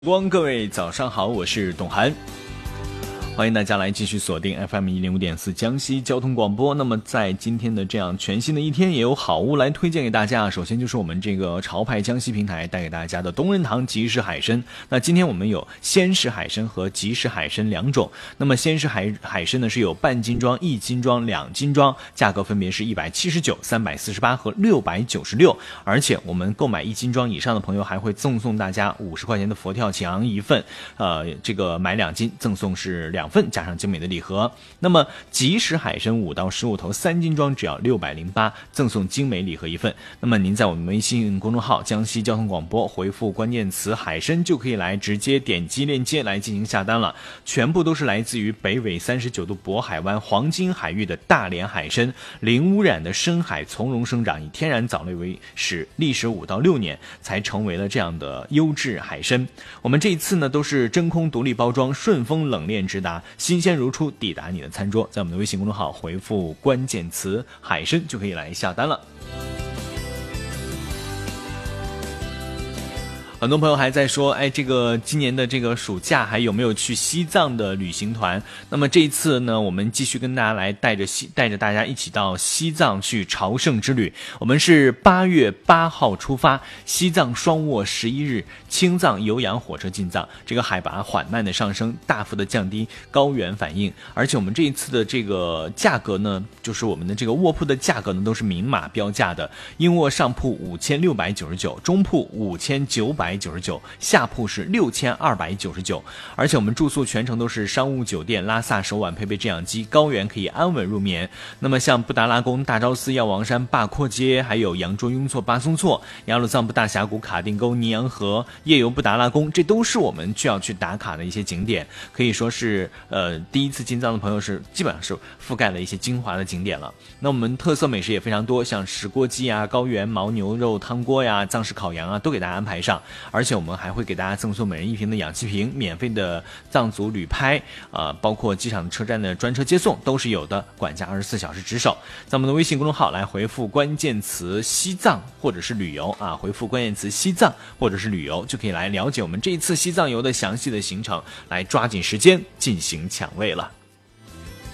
各位早上好，我是董涵，欢迎大家来继续锁定 FM105.4 江西交通广播。那么在今天的这样全新的一天，也有好物来推荐给大家。首先就是我们这个潮派江西平台带给大家的东仁堂即食海参。那今天我们有鲜食海参和即食海参两种。那么鲜食海参呢是有半斤装、1斤装、2斤装，价格分别是179、348和696。而且我们购买1斤装以上的朋友还会赠送大家50块钱的佛跳墙一份，这个买2斤赠送是2份加上精美的礼盒。那么即食海参5到15头3斤装只要608，赠送精美礼盒一份。那么您在我们微信公众号江西交通广播回复关键词海参，就可以来直接点击链接来进行下单了。全部都是来自于北纬39度渤海湾黄金海域的大连海参，零污染的深海从容生长，以天然藻类为始，历时5到6年才成为了这样的优质海参。我们这一次呢都是真空独立包装，顺丰冷链直达，新鲜如初抵达你的餐桌。在我们的微信公众号回复关键词海参就可以来下单了。很多朋友还在说，这个今年的这个暑假还有没有去西藏的旅行团？那么这一次呢，我们继续跟大家来带着大家一起到西藏去朝圣之旅。我们是8月8号出发，西藏双卧11日，青藏有氧火车进藏。这个海拔缓慢的上升，大幅的降低高原反应。而且我们这一次的这个价格呢，就是我们的这个卧铺的价格呢都是明码标价的，硬卧上铺5699，中铺5999，下铺是6299，而且我们住宿全程都是商务酒店，拉萨首晚配备制氧机，高原可以安稳入眠。那么像布达拉宫、大昭寺、药王山、坝廓街，还有羊卓雍措、巴松措、雅鲁藏布大峡谷、卡定沟、尼洋河、夜游布达拉宫，这都是我们需要去打卡的一些景点，可以说是第一次进藏的朋友是基本上是覆盖了一些精华的景点了。那我们特色美食也非常多，像石锅鸡啊、高原牦牛肉汤锅呀、藏式烤羊啊，都给大家安排上。而且我们还会给大家赠送每人1瓶的氧气瓶，免费的藏族旅拍，包括机场车站的专车接送都是有的，管家24小时值守。在我们的微信公众号来回复关键词西藏或者是旅游回复关键词西藏或者是旅游，就可以来了解我们这一次西藏游的详细的行程，来抓紧时间进行抢位了。